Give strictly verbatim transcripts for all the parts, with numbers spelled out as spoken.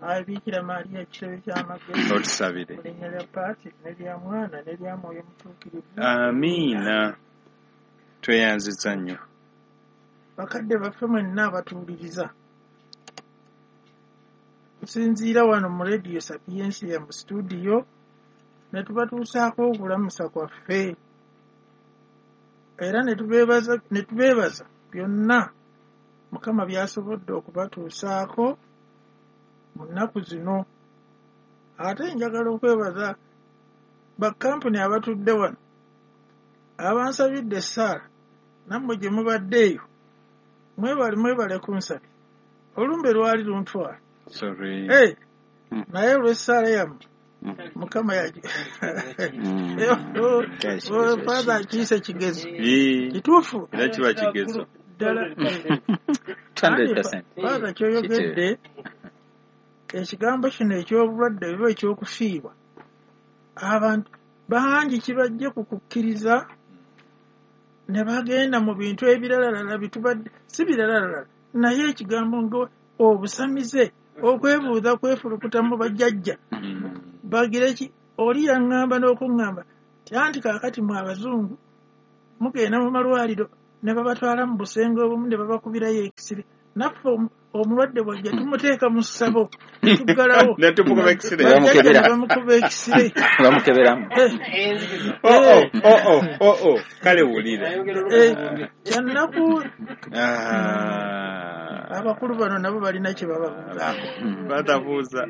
abikira Maria ekirebe ky'amagezi otusabire mu linnya lya Paati n'erya Mwana n'erya Mwoyo Mutuukirivu. amiina. Tweyanziza nnyo bakadde baffe mwenna abatuwuliriza, tusinziira wano mu Radio Sapiensia mu studio ne tubatuusaako okulamusa kwaffe era ne tubeebaza ne tubeebaza byonna Mukama byasobodde okubatuusaako mu nnaku zino. Ate njagala okwebaza bakampuni abatudde wano abansabidde essaala, nammwe gye mubaddeeyo mwebale mwebale kunsabye. Olumbe lwali luntwala sorry hey, naye olw'essaala yammwe Mukama yaji father akiise kigezo kituufu era kiba kigezo ddala. hundred Father kyoyogedde ekigambo kino eky'obulwadde biba ekyokufiibwa, abantu bangi kibajje ku kukkiriza ne bagenda mu bintu ebiralalala bitubadde si biralalala, naye ekigambo ngo obusamize okwebuuza kwefulukuta mu bajjajja bagire ki. Oli yaŋŋamba n'okuŋŋamba anti kaakati mu abazungu mugenda mu malwaliro ne babatwala mu busenge obumu ne babakubirayo ekisire, naffe omulwadde bwajja tumuteeka mu ssabo tuggalawo netumukuba ekisire bamukuba ekisire bamukeberamu. kale wulire kyannaku abakulu bano nabo balina kye bababuuzaako batabuuza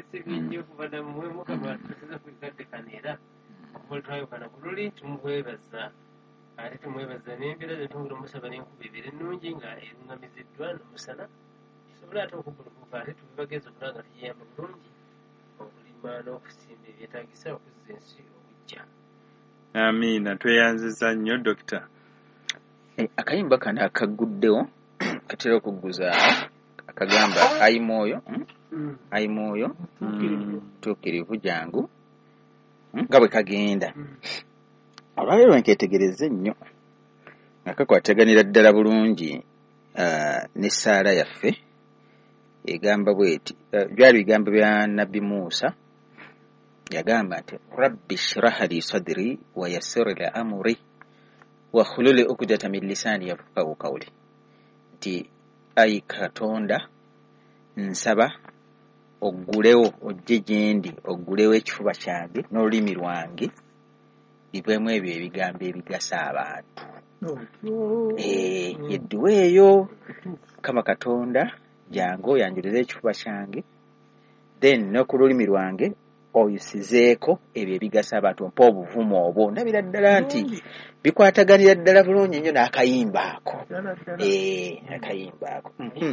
ate tumwebaza n'embeera zetungula omusaba n'enkuba ebeera ennungi nga erungamiziddwa n'omusana kisobola ate okugulukuka ate tubibagezi okula nga tugiyamba bulungi okulima n'okusimba ebyetaagisa okuzza ensi obujja. amiina. Tweyanziza nnyo Dokita. Akayimba kano akaguddewo katera okugguza akagamba ayi mwoyo ayi mwoyo tuukirivu jangu nga bwe kagenda. Olwaleero nketegereze nnyo nga kakwataganira ddala bulungi n'essaala yaffe egamba bweti. Byali bigambo bya Nabbi Muusa, yagamba nti rabbi shrah li sadri wa yassir li amri wa hlul uqdata min lisani yafqahu qawli. Nti ayi Katonda nsaba oggulewo ojje gyendi oggulewo ekifuba kyange n'olulimi lwange bivemu ebyo ebigambo ebigasa abantu. Eh, yedduwa eyo Mukama Katonda jangu oyanjulire ekifuba kyange, then n'okululimi lwange oyusizeeko ebyo ebigasa abantu, mpa obuvumu obwo. Ndabira ddala nti bikwataganira ddala bulungi nnyo n'akayimba ako. Eh, akayimba ako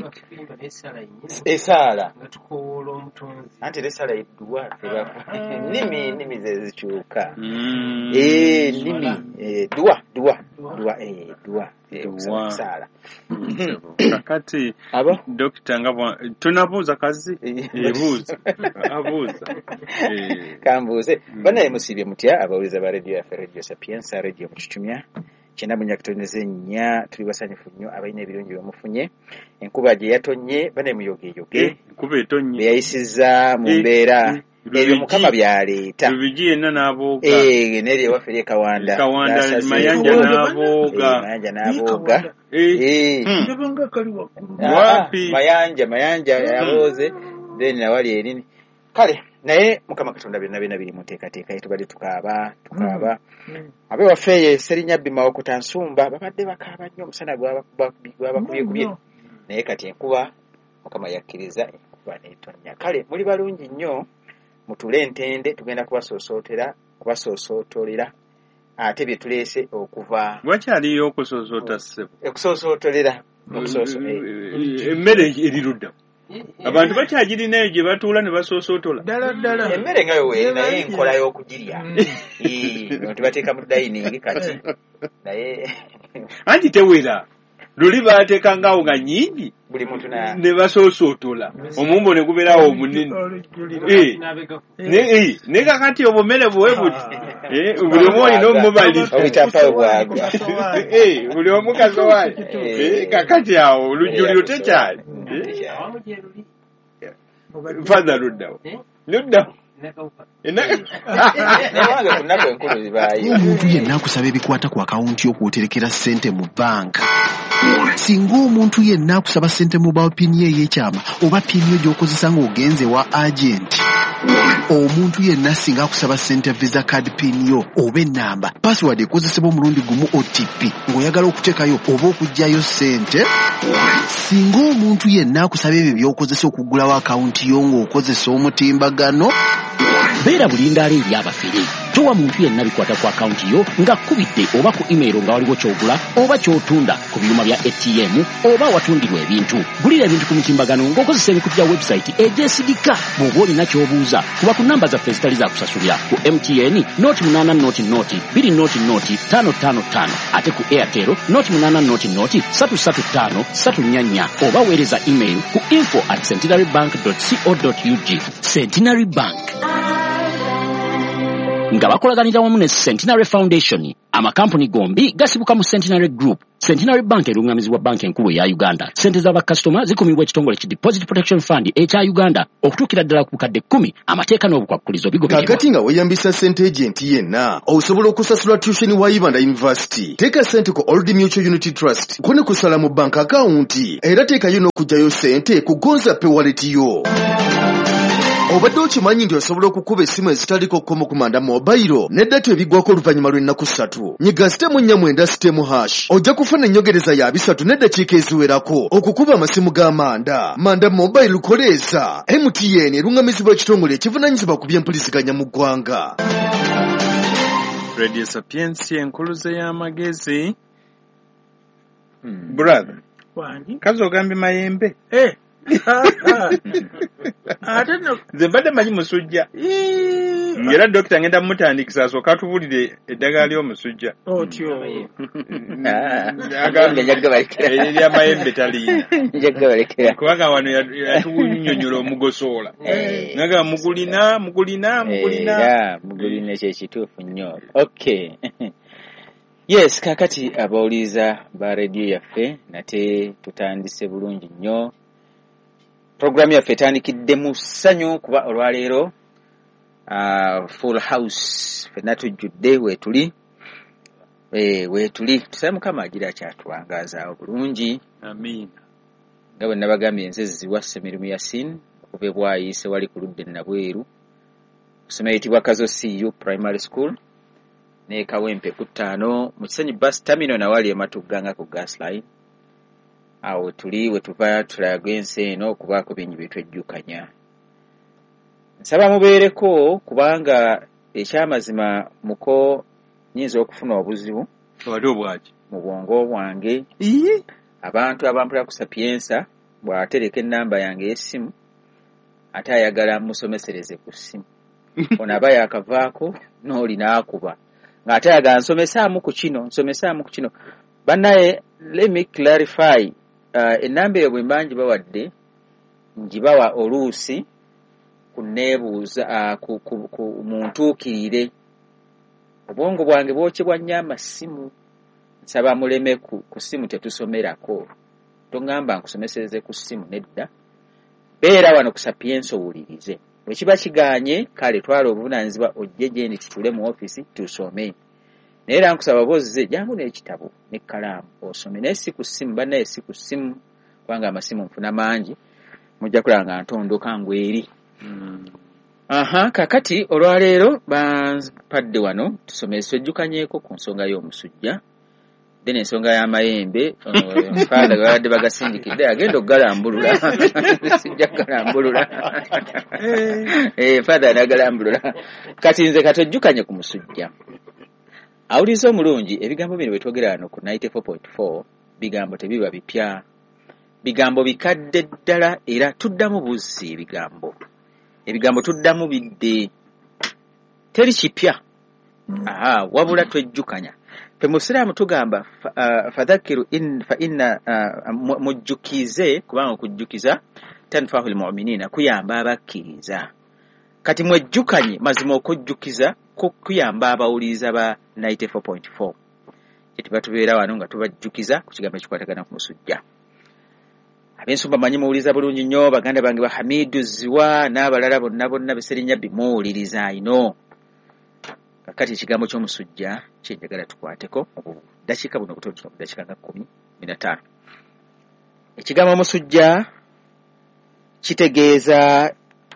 esaala anti n'essaala yedduwa nnimi nnimi ze zikyuka. Eh, nnimi dduwa dduwa dduwa eh dduwa esaala. Kakati abo Dokita nga tunabuuza kazi ebuuza abuuza kambuuze banaye musibye mutya abawuliza ba Radio yaffe Radio Sapiensia radio mu kitumya kyenda munya kutoneze nnya. Tuli basanyufu nnyo abalina ebirungi bamufunye. Enkuba gye yatonye banaye muyoge yoge enkuba etonye beyayisiza mu mbeera ebyo Mukama byaleeta bibiji yenna n'abooga. Eh, nerye waffe lye Kawanda Kawanda mayanja n'abooga mayanja n'abooga eh ndabanga kali waggulu wapi mayanja mayanja yabooze then nawali erinini kale naye Mukama Katonda byonna byonna biri mu nteekateeka ye. Tubadde tukaaba tukaaba abe waffe ye Serinya Bima Okutansumba babadde bakaaba nnyo omusana gwabakubye kubye, naye kati enkuba Mukama yakkiriza enkuba n'etonnya. Kale muli balungi nnyo mutule entende tugenda kubasoosootera kubasoosootolera ate bye tuleese okuva wakyaliyo okusoosoota ssebo okusoosootolera emmere erirudda abantu bakyagirinayo gye batuula ne basoosootola ddala ddala emmere nga yowe naye enkola y'okugirya tebateeka mu dayiningi kati naye anti tewera luli baateeka ngaawo nga nnyingi buli muntu ne basoosootola omumbo ne gubeerawo omunene ne kakati obumere buwe buti buli omu olina omumaliza obitapayo bwagwa buli omu kasowaali kakati awo olujjuliro tekyali Father luddawo. Luddawo. Newange ku nnaku enkulu zibaayo. Omuntu yenna akusaba ebikwata ku akawunti yo kw'oterekera ssente mu banka. Singa omuntu yenna akusaba ssente mu bawo pini ye ey'ekyama oba pini yo gy'okozesa ng'ogenze wa agenti. Omuntu yenna singa akusaba ssente visa card pin yo oba ennamba password ekozesebwa omulundi gumu O T P ng'oyagala okuteekayo oba okuggyayo ssente. Singa omuntu yenna akusaba ebyo by'okozesa okuggulawo akawunti yo ng'okozesa omutimbagano, beera bulindaala eri abafere. Towa muntu yenna bikwata ku akawunti yo ng'akkubidde oba ku email nga waliwo ky'ogula oba ky'otunda ku byuma bya A T M oba watundirwa ebintu. Gulira ebintu ku mutimbagano ng'okozesa emikutu gya website egyesigika. Bw'oba olina ky'obuuza kuba ku namba zaffe ezitali za kusasulira ku M T N noti munaana noti noti bbiri noti noti ttaano ttaano ttaano ate ku Airtel noti munaana noti noti ssatu ssatu ttaano ssatu nnya nnya oba weereza email ku info at centenarybank dot co dot u g. Centenary Bank nga bakolaganira wamu ne Centenary Foundation, amakampuni gombi gasibuka mu Centenary Group. Centenary Bank erungamizibwa banki enkulu ya Uganda. Sente z'abakasitoma zikumibwa ekitongole ki Deposit Protection Fund ekya Uganda okutuukira ddala ku bukadde kkumi. Amateeka n'obukwakkulizo bigobererwa. Kakati nga weyambisa ssente agent yenna osobola okusasula tuition wa Uganda University. Teeka ssente ku Old Mutual Unity Trust kone kusala mu bank account era teekayo n'okugyayo ssente ku Gonza Pay wallet yo. Obadde okimanyi nti osobola okukuba essimu ezitaliko kkomo ku manda mobile n'eddata ebiggwako oluvannyuma lw'ennaku ssatu. Nyiga sitemu nnya mwenda sitemu hash ojja kufuna ennyongereza ya bisatu n'eddakiika eziwerako okukuba amasimu g'amanda. Manda mobile koleeza. M T N erungamizibwa ekitongole ekivunaanyizibwa ku by'empuliziganya mu ggwanga. Radio Sapiensi enkuluze y'amagezi. Brother, wangi kazi ogambye mayembe? eh ate no Nze mbadde manyi musujja. Ngera dokita ngenda mutandikisa asooka atubulire eddagala ly'omusujja. otyo Agambye njagga balekera. Erya mayembe taliina. Njagga balekera. Kubanga wano yatunyonyola omugosoola. Naga mugulina, mugulina, mugulina. Era mugulina ekyo ekituufu nnyo. Okay. Yes, kakati abawuliza ba radio yaffe nate tutandise bulungi nnyo. Program yaffe etandikidde mu ssanyu kuba olwaleero uh, full house fenna tujjudde weetuli eh weetuli tusabe Mukama agira kyatuwangaaza bulungi. Amiina. Nga bwe nabagambye nze ziwa Semirimu Yasin okuva bwayise wali ku ludde nabweru kusoma yitibwa Kazo C U Primary School ne Kawempe ku ttaano mu Kisenyi bus terminal na wali ematuganga ku gas line. Awo tuli we tuva tulaga ensi eno okubaako bingi byetwejjukanya. Nsaba mubeereko kubanga ekyamazima muko nyinza okufuna obuzibu Wali obwaki? mu bwongo bwange. Abantu abampula ku Sapiensa bw'atereka ennamba yange y'essimu ate ayagala musomesereze ku ssimu. Ono aba yakavaako n'oli n'akuba ng'ate ayagala nsomesaamu ku kino nsomesaamu ku kino. Bannaye, let me clarify. Uh, ennamba eyo bwe mba ngibawadde ngibawa oluusi kuneebuuza uh, ku, ku, ku muntuukirire. Obwongo bwange bwokyebwa nnyo amasimu. Nsaba muleme ku, ku ssimu tetusomerako. Tongamba nkusomesereze ku ssimu nedda. Beera wano ku Sapiensa owulirize. Bwe kiba kiganye kale twala obuvunaanyizibwa ojje gye ndi tutule mu ofiisi tusome. Naye era nkusaba bozze jangu n'ekitabo n'ekkalaamu osome naye si ku ssimu bannaye si ku ssimu kubanga amasimu nfuna mangi mujja kulaba nga ntondoka ngweri. Aha kakati olwaleero bampadde wano tusomese ejjukanyeeko ku nsonga y'omusujja then ensonga y'amayembe faada babadde bagasindikidde agenda okugalambulula sijja kugalambulula eh faada anagalambulula kati nze katojjukanye ku musujja. Awuliza omulungi ebigambo bino bwe twogera wano ku ninety-four point four bigambo tebiba bipya. Bigambo bikadde ddala era tuddamu buzzi ebigambo. Ebigambo tuddamu bidde. Teri kipya. Aha, wabula twejjukanya. Fe musiraamu tugamba uh, fadhakiru in fa inna uh, mujjukize kubanga okujjukiza tanfahul mu'minina kuyamba abakkiriza. Kati mwejjukanye mazima okujjukiza kuyamba abawuliza ba ninety-four point four. Kiti batubeera wano nga tubajjukiza ku kigambo ekikwatagana ku musujja. ab'ensumba manyi muwuliza bulungi nnyo baganda bange ba Hamidu Ziwa n'abalala bonna bonna Beserinya bimuwuliriza ino. Kakati ekigambo ky'omusujja kyenjagala tukwateko dakiika buno butono dakiika nga kkumi na ttaano. Ekigambo omusujja kitegeeza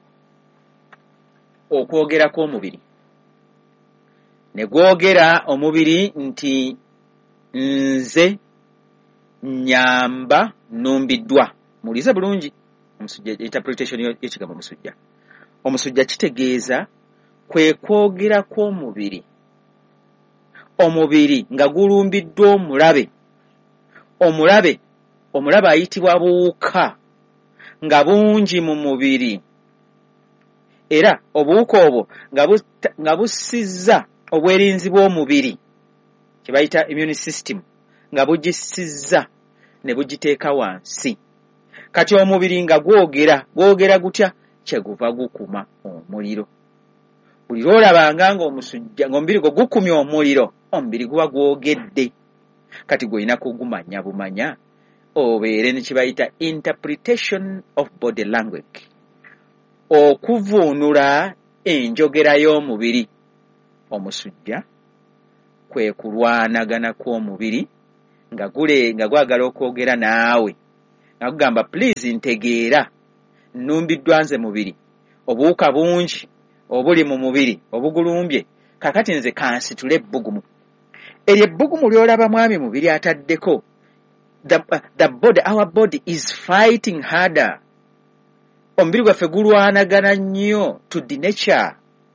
okwogera kw'omubiri. Ne gwogera omubiri nti nze nyamba numbiddwa. Mulize bulungi omusujja, interpretation y'ekigambo omusujja. Omusujja kitegeeza kwe kwogera kw'omubiri. Omubiri nga gulumbiddwa omulabe. Omulabe, omulabe ayitibwa buwuka nga bungi mu mubiri. Era obuwuka obwo nga busizza obwerinzi bw'omubiri kye bayita immune system nga bugisizza ne bugiteeka wansi. Kati omubiri nga gwogera gwogera gutya kyeguva gukuma omuliro. Buli lw'olabanga ng'omusujja ng'omubiri gwo gukumya omuliro omubiri guba gwogedde. Kati gw'olina kugumanya bumanya obeere ne kye bayita interpretation of body language, okuvuunula enjogera y'omubiri. Omusujja kwe kulwanagana kw'omubiri nga gule nga gwagala okwogera naawe nga kugamba please ntegeera nnumbiddwa nze mubiri, obuwuka bungi obuli mu mubiri obugulumbye, kakati nze kansitule ebbugumu. Eryo ebbugumu ly'olaba mwami mubiri ataddeko. The, uh, the body, our body is fighting harder. Omubiri gwaffe gulwanagana nnyo to the nature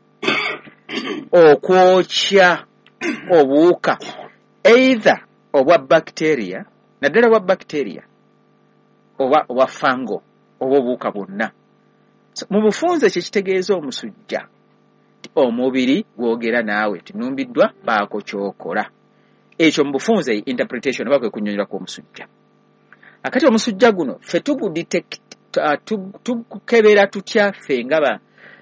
okwokya obuwuka either obwa bacteria, naddala bwa bacteria oba obwa fungo oba obuwuka bwonna. So, mu bufunze kye kitegeeza omusujja omubiri gwogera naawe tinumbiddwa baako kyokola. Ekyo mu bufunze interpretation oba kwe kunnyonnyola kw'omusujja. Akati omusujja guno ffe tugudetect tukebera tutya ffe nga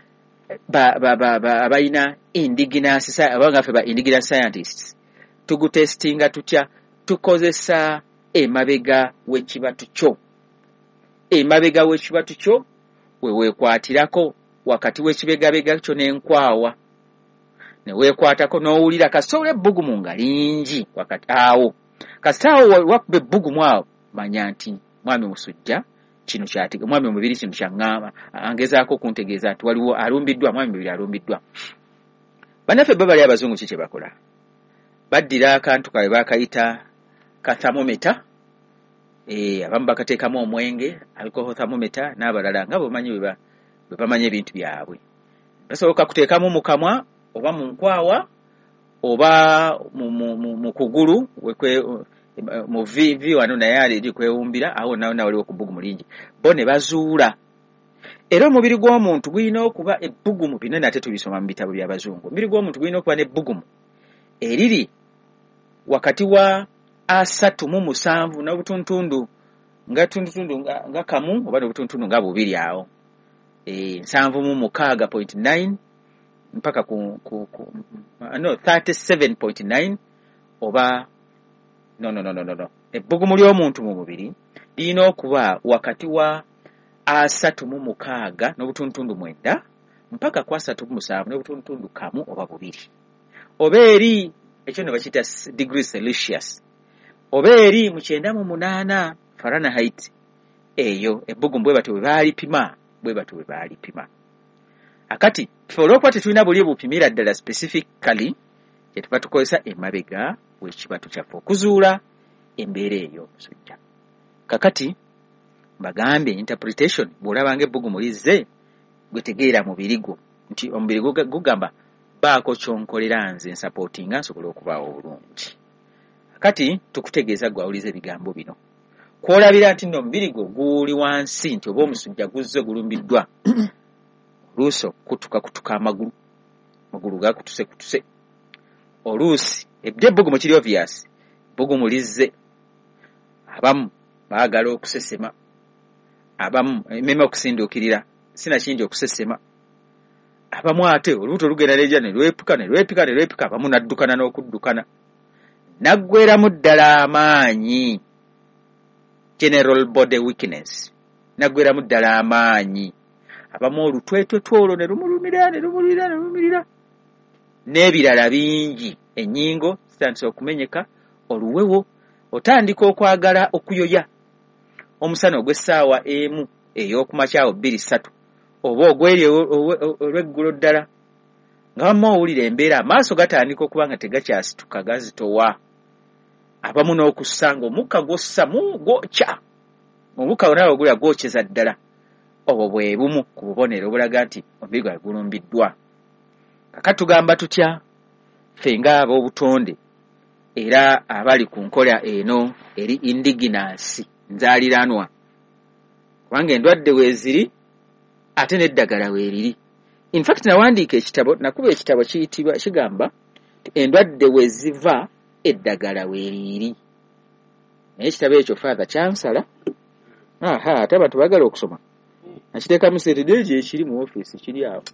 abalina indigenous abanga ffe ba indigenous scientists tugutestinga tutya? Tukozesa emabega w'ekibatu kyo. Emabega w'ekibatu kyo we weekwatirako wakati w'ekibegabega kyo n'enkwawa ne weekwatako n'owulira kasobola ebbugumu nga lingi wakati awo. Kasita awo wakuba ebbugumu awo manya nti mwami musujja kino kyatiga mwami omubiri kino kyaŋŋamba angezaako okuntegeeza nti waliwo alumbiddwa, mwami mubiri alumbiddwa. Bannaffe bo bali abazungu ki kye bakola? Baddira akantu kawe bakayita ka thermometer, eh abamu bakateekamu omwenge alcohol thermometer n'abalala nga bomanyi bwe bamanyi ebintu byabwe. Basobola kuteekamu mu kamwa oba mu nkwawa oba mu kugulu mu vivi wano naye ali kwewumbira awo nawo nawo waliwo ku bbugumu lingi bo ne bazuula. Era omubiri gw'omuntu gulina okuba ebbugumu, bino nate tubisoma mu bitabo by'abazungu. Omubiri gw'omuntu gulina okuba n'ebbugumu eriri wakati wa asatu mu musanvu n'obutuntundu nga tuntundu nga, nga kamu oba n'obutuntundu nga bubiri awo. E, nsanvu mu mukaaga point nine mpaka ku, ku, ku no thirty-seven point nine oba no no no no no ebbugumu ly'omuntu mu mubiri lirina okuba wakati wa asatu mu mukaaga n'obutuntundu mwenda mpaka ku asatu mu musanvu n'obutuntundu kamu oba bubiri. Oba eri ekyo ne bakiyita degree Celsius oba eri mu kyenda mu munaana Fahrenheit. Eyo ebbugumu bwe batyo bwe baalipima bwe batyo bwe baalipima. Akati olw'okuba tetulina buli bupimira ddala specifically kye tuba tukozesa emabega w'ekibatu kyaffe okuzuula embeera eyo omusujja. Kakati bagambe interpretation bw'olabanga ebbugumu lizze gwetegeera mubiri gwo nti omubiri gugamba baako kyonkolera nze nsapootinga nsobola okubaawo obulungi. Kati tukutegeeza gwawuliza ebigambo bino kwolabira nti n'omubiri gwo guli wansi nti oba omusujja guzze gulumbiddwa oluusi okutuka kutuka amagulu magulu gakutuse kutuse oluusi ebyo ebbugumu kiri obvious ebbugumu lizze abamu baagala okusesema abamu ememe okusinduukirira sina kingi okusesema abamu ate olubuto lugenda leja ne lwepika ne lwepika ne lwepika abamu naddukana n'okuddukana naggweramu ddala amaanyi general body weakness nagweramu ddala amaanyi abamu olutwetwe twolwo ne lumulumira ne lumulira ne lumulira n'ebirala bingi ennyingo zitandise okumenyeka oluwewo otandika okwagala okuyoya omusana ogw'essaawa emu ey'okumakyawo bbiri ssatu oba ogweri olw'eggulo ddala nga wamma owulira embeera amaaso gatandika okuba nga tegakyasituka gazitowa abamu n'okussa ng'omukka gw'ossa mu gwokya omukka wonna ogulya gwokyeza ddala obwo bwe bumu ku bubonero obulaga nti omubiri gwawe gulumbiddwa kaka tugamba tutya ffe ng'ab'obutonde era abali ku nkola eno eri indigenous nzaaliranwa kubanga endwadde weeziri ate n'eddagala weeriri. In fact nawandiika ekitabo nakuba ekitabo kiyitibwa kigamba endwadde weziva eddagala weeriri naye ekitabo ekyo father kyansala aha ate abantu baagala okusoma nakiteekamu setedeegi ekiri mu ofiisi kiri awo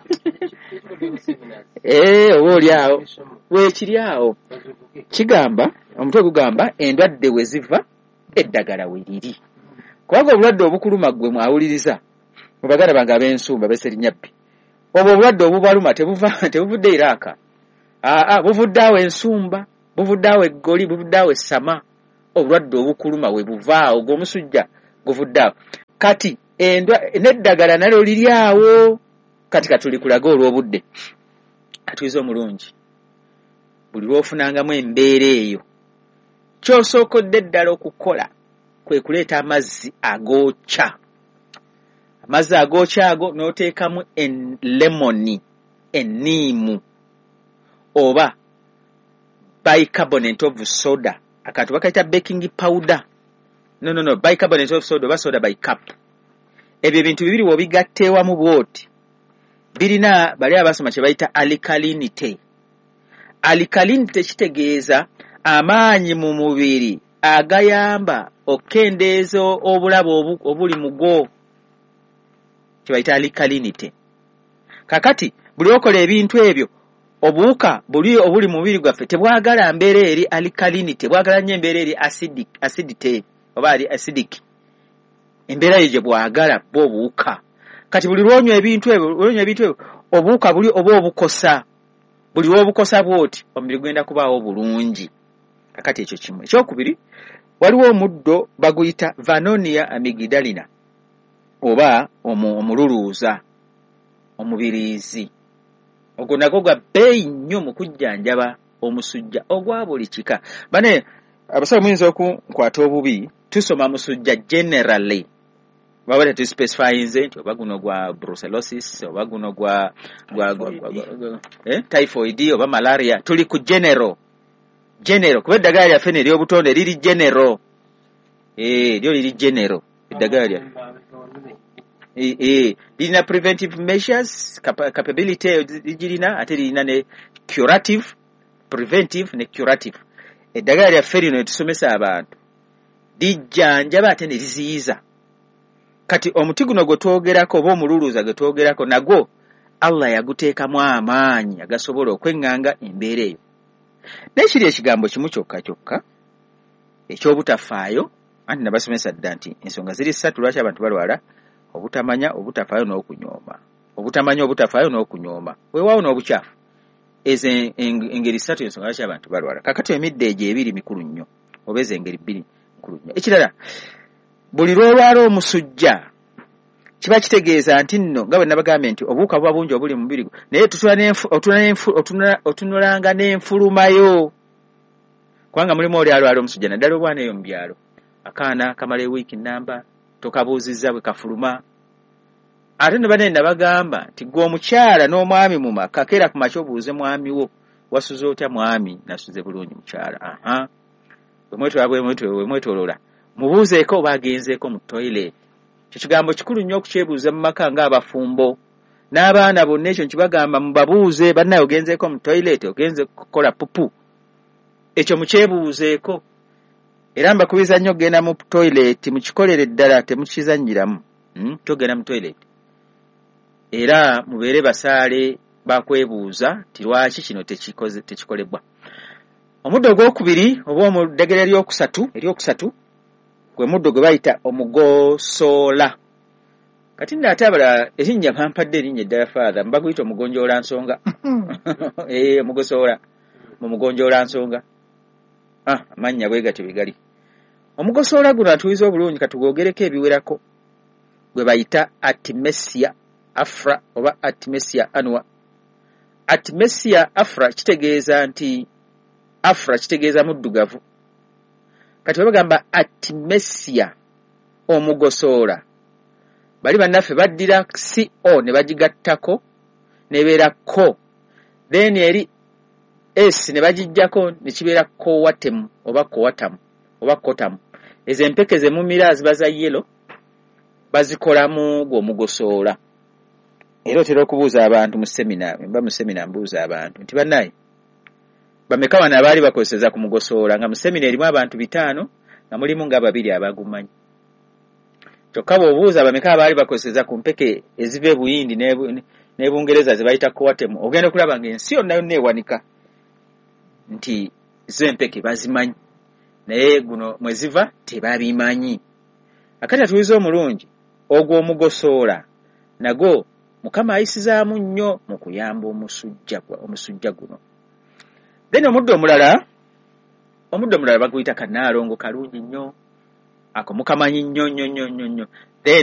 ee oba oli awo weekiri awo kigamba omutwe gugamba endwadde weziva eddagala weeriri kubanga obulwadde obukuluma ggwe mwawuliriza mu baganda bange ab'ensumba b'eserinyabbi obwo obulwadde obubaluma tebuvudde Iraaka aa buvudde awo ensumba buvudde awo eggoli buvudde awo essama obulwadde obukuluma we buvaawo gw'omusujja guvudde awo kati endwa n'eddagala nalyo liri awo kati katulikulaga olw'obudde atuyiza omulungi buli lw'ofunangamu embeera eyo ky'osookodde ddala okukola kwe kuleeta amazzi agookya amazzi agookya ago n'oteekamu lemoni enniimu oba bicarbonate of soda akantu bakayita baking powder no no no bicarbonate of soda oba soda by cup ebyo ebintu bibiri w'obigatta ewamu bw'oti birina bali abasoma kye bayita alkalinity. Alkalinity kitegeeza amaanyi mu mubiri agayamba okendeeza obulabe obuli mu gwo kye bayita alkalinity. Kakati buli okola ebintu ebyo obuwuka buli obuli mu mubiri gwaffe tebwagala mbeera eri alkalinity bwagala nnyo embeera eri acidic acidity oba ali acidic embeera yo gye bwagala bo obuwuka. Kati buli lwonywa ebintu ebyo lwonywa ebintu ebyo obuwuka buli oba obukosa buli lw'obukosa bw'oti omubiri gwenda kubaawo bulungi. Kakati ekyo kimu. Ekyokubiri waliwo omuddo baguyita Vannonia amygdalina oba omululuuza omubiriizi ogwo nagwo gwa bbeeyi nnyo mu kujjanjaba omusujja ogwa buli kika. Bane abasawo muyinza okunkwata obubi tusoma musujja generally baba tetuspecifyinze nti oba guno gwa brucellosis oba guno gwa gwa eh typhoid oba malaria tuli ku general general kuba eddagala lyaffe ne ery'obutonde liri general eh lyo liri general eddagala lyaffe eh eh lirina preventive measures capability lirina ate lirina ne curative preventive ne curative. Eddagala lyaffe lino tusomesa abantu lijjanjaba ate ne liziyiza. Kati omuti guno gwe twogerako oba omululuuza gwe twogerako nagwo Allah yaguteekamu amaanyi agasobola okweŋŋanga embeera eyo. N'ekiri ekigambo kimu kyokka kyokka eky'obutafaayo anti nabasomesa dda nti ensonga ziri ssatu lwaki abantu balwala: obutamanya, obutafaayo n'okunyooma. Obutamanya, obutafaayo n'okunyooma weewaawo n'obukyafu. Ezo engeri ssatu ensonga lwaki abantu balwala. Kakati emidde egyo ebiri mikulu nnyo oba ezo engeri bbiri mikulu nnyo. Ekirala buli lwolwala omusujja kiba kitegeeza nti nno nga bwe nabagambye nti obuwuka buba bungi obuli mu mubiri gwo naye tutunulanga n'enfulumayo kubanga mulimu oli alwala omusujja naddala obwana eyo mu byalo akaana kamala ewiiki nnamba tokabuuzizza bwe kafuluma. Ate ne banene nabagamba nti gwe omukyala n'omwami mu maka keera ku makya obuuze mwami wo wasuze otya mwami nasuze bulungi mukyala aha bwe mwetolola mubuuzeeko oba agenzeeko mu toilet. Ekyo kigambo kikulu nnyo okukyebuuza mu maka ng'abafumbo n'abaana bonna ekyo nkibagamba mubabuuze bannaye ogenzeeko mu toilet ogenze kukola pupu ekyo mukyebuuzeeko era mbakubiriza nnyo okgenda mu toilet mukikolere ddala temukizannyiramu hmm? Togenda mu toilet era mubeere basaale bakwebuuza ti lwaki kino tekikoze tekikolebwa. Omuddo ogwokubiri oba omuddagala eryokusatu eryokusatu gwe muddo gwe bayita omugosoola. Kati nno ate abala erinnya bampadde erinnya eddala faatha mbaguyita omugonjoola nsonga. Eh, omugosoola mu mugonjoola nsonga. Ah, amannya bwe gatyo bigali. Omugosoola guno atuwiza obulungi katugogereko ebiwerako gwe bayita Artemisia afra oba Artemisia annua. Artemisia afra kitegeeza nti afra kitegeeza muddugavu. Kati bagamba Artemisia omugosoola. Bali bannaffe baddira C O ne bagigattako nebeera ko. Then eri S ne bagijjako ne kibeera coatem oba coatam oba coatam. Ezo empeke ze mumira ziba za yellow bazikolamu gw'omugosoola. Era otera okubuuza abantu mu semina, mba mu semina mbuuza abantu nti bannaye bameka wano abaali bakozeseza ku mugosoola nga mu semina erimu abantu bitaano nga mulimu nga babiri abagumanyi. Kyokka bw'obuuza bameka abaali bakozeseza ku mpeke eziva e Buyindi ne Bungereza ze bayita coatem, ogenda okulaba ng'ensi yonna yonna ewanika nti zo empeke bazimanyi naye guno mwe ziva tebabimanyi. Akati atuwiza omulungi ogwo omugosoola nago Mukama ayisizaamu nnyo mu kuyamba omusujja omusujja guno. Then omuddo omulala omuddo omulala baguyita kanaalongo kalungi nnyo. Ako mukamanyi nnyo nnyo nnyo nnyo nnyo.